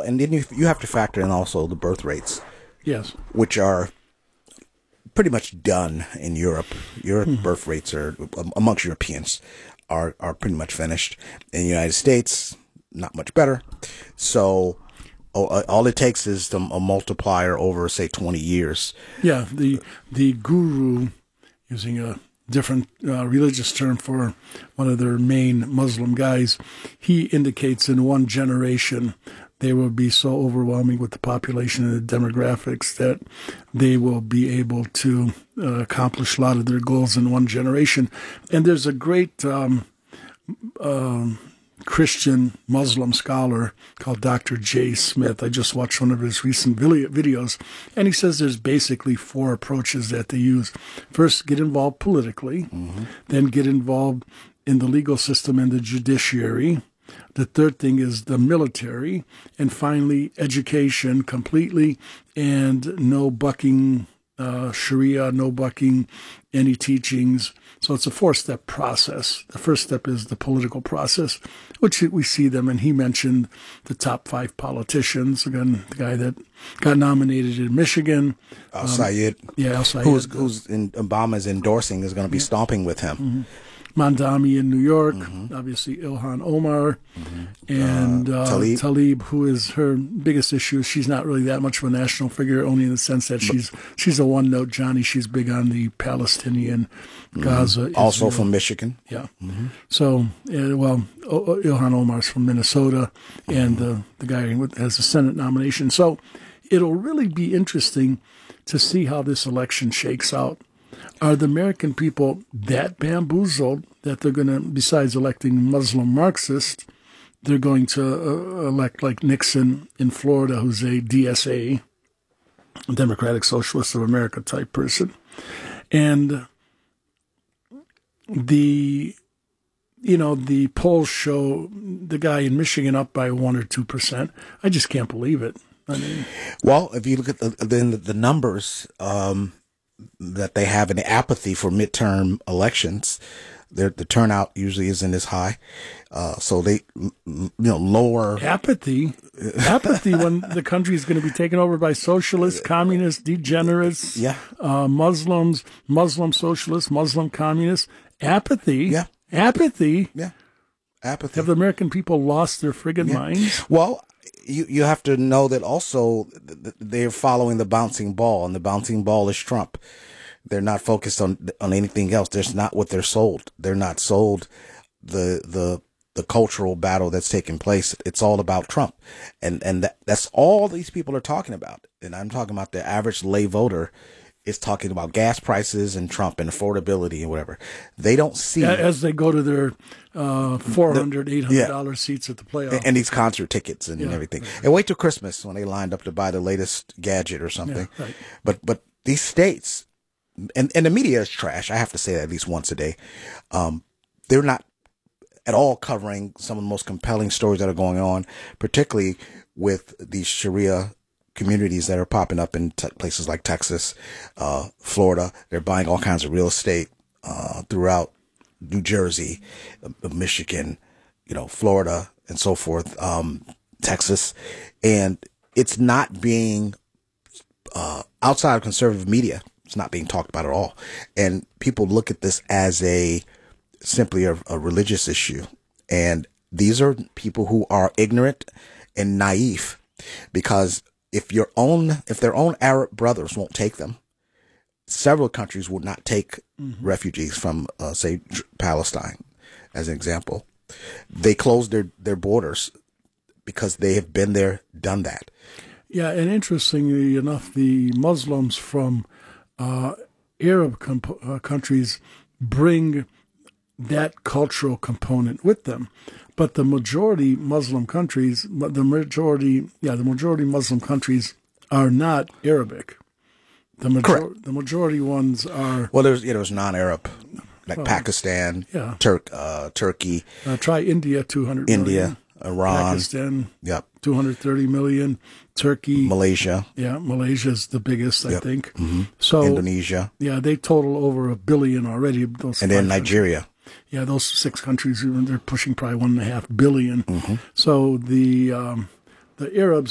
and then you have to factor in also the birth rates, Yes. which are pretty much done in Europe. Birth rates are amongst Europeans are pretty much finished. In the United States, not much better. So all it takes is a multiplier over, say, 20 years. Yeah, the guru, using a different religious term for one of their main Muslim guys, he indicates in one generation they will be so overwhelming with the population and the demographics that they will be able to accomplish a lot of their goals in one generation. And there's a great Christian Muslim scholar called Dr. J. Smith. I just watched one of his recent videos, and he says there's basically 4 approaches that they use. First, get involved politically, then get involved in the legal system and the judiciary. The third thing is the military, and finally education completely, and no bucking Sharia, no bucking any teachings. So it's a 4-step process. The first step is the political process, which we see them, and he mentioned the top 5 politicians. Again, the guy that got nominated in Michigan. Al-Sayed. Yeah, Al-Sayed. Who's Obama's endorsing is going to be stomping with him. Mandami in New York, obviously Ilhan Omar, and Tlaib, who is her biggest issue. She's not really that much of a national figure, only in the sense that she's a one-note Johnny. She's big on the Palestinian, Gaza. Also Israel. from Michigan. Yeah. So, Ilhan Omar's from Minnesota, and the guy has a Senate nomination. So it'll really be interesting to see how this election shakes out. Are the American people that bamboozled that they're going to, besides electing Muslim Marxists, they're going to elect like Nixon in Florida, who's a DSA, Democratic Socialist of America type person. And the polls show the guy in Michigan up by 1 or 2%. I just can't believe it. I mean, well, if you look at the numbers, that they have an apathy for midterm elections, the turnout usually isn't as high. So they, lower apathy when the country is going to be taken over by socialists, communists, degenerates, Muslims, Muslim socialists, Muslim communists. Apathy. Apathy. Apathy. Have the American people lost their friggin' minds? Well, you have to know that also they're following the bouncing ball, and the bouncing ball is Trump. They're not focused on anything else. That's not what they're sold. They're not sold the cultural battle that's taking place. It's all about Trump, and that's all these people are talking about. And I'm talking about the average lay voter is talking about gas prices and Trump and affordability and whatever. They don't see as they go to their $400, $800 seats at the playoffs and these concert tickets and everything. And wait till Christmas when they lined up to buy the latest gadget or something. Yeah, right. But these states and the media is trash. I have to say that at least once a day. They're not at all covering some of the most compelling stories that are going on, particularly with these Sharia communities that are popping up in places like Texas, Florida. They're buying all kinds of real estate throughout New Jersey, Michigan, Florida, and so forth, Texas. And it's not being outside of conservative media. It's not being talked about at all. And people look at this as simply a religious issue. And these are people who are ignorant and naive, because if their own Arab brothers won't take them, several countries will not take refugees from, say, Palestine, as an example. They closed their borders because they have been there, done that. Yeah, and interestingly enough, the Muslims from Arab countries bring that cultural component with them. But the majority Muslim countries, the majority Muslim countries are not Arabic. The majority ones are. Well, there's non-Arab, like Pakistan, Turkey. Try India, 200 million. Iran. Pakistan, 230 million. Turkey. Malaysia. Yeah, Malaysia's the biggest, I think. Mm-hmm. So Indonesia. Yeah, they total over 1 billion already. And then Nigeria. Yeah, those 6 countries, they're pushing probably 1.5 billion. Mm-hmm. So the Arabs